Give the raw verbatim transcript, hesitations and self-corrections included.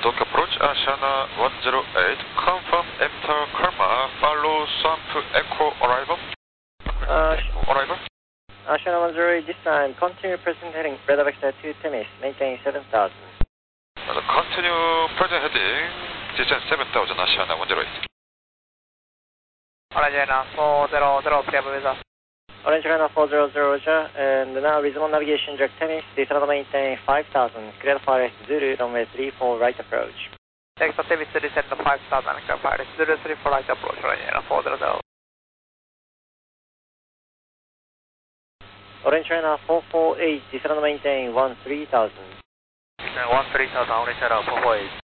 Tokyo approach, Ashana one zero eight, confirm enter Karma, follow Swamp Echo arrival. Uh, Arrival. Ashana one zero eight, this time, continue present heading, radar vector two Temis, maintain seven thousand. Uh, continue present heading, descend seven thousand, Ashana one zero eight. Orange Arena four zero zero, stable with us. Orange Arena four zero zero, Roger, and now resume navigation, direct Temis, descend maintain five thousand, clear for Zulu, runway three four, right approach. Next on Temis to descend five thousand, clear for Zulu three four, right approach, Orange Arena four zero zero. Orange Arena four four eight, descend maintain one three thousand. one three thousand, Orange Arena four four eight.